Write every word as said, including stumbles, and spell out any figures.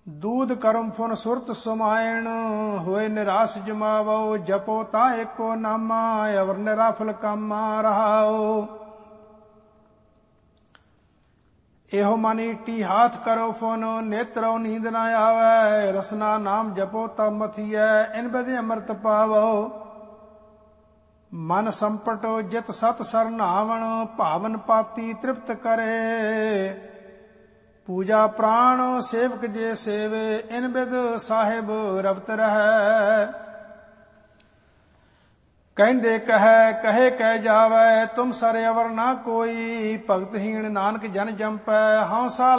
दूध करम फुन सुरत समायण होए निराश जमावो जपो ता एको नामा अवर निराफल कामा रहाओ। एहो मन ईटी हाथ करो फुन नेत्रो नींद न आवे रसना नाम जपो तब मथिए इन बदे अमृत पावो। मन संपट जित सत सरनावण भावन पाती तृप्त करे पूजा प्राण सेवक जे सेवे इन बिद साहिब रवत रहै। कहते कहे कहे कह जावे तुम सरे अवर ना कोई भगतहीन नानक जन जंपै हौसा